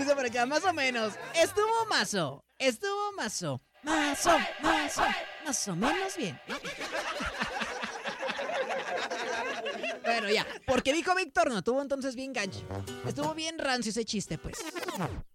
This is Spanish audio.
Dice por acá, más o menos. Estuvo mazo. Más o menos bien. Bueno, ya. Porque dijo Víctor, no tuvo entonces bien gancho. Estuvo bien rancio ese chiste, pues.